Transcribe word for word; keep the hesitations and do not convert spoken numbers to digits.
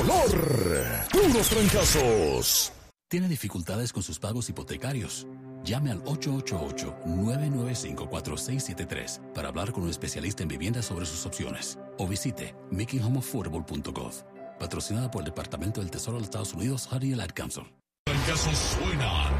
color. Puros trancazos. ¿Tiene dificultades con sus pagos hipotecarios? Llame al ocho ocho ocho, nueve nueve cinco, cuatro seis siete tres para hablar con un especialista en vivienda sobre sus opciones. O visite making home affordable punto gov. Patrocinada por el Departamento del Tesoro de los Estados Unidos, Harry y el Ad Council. Trancazos suenan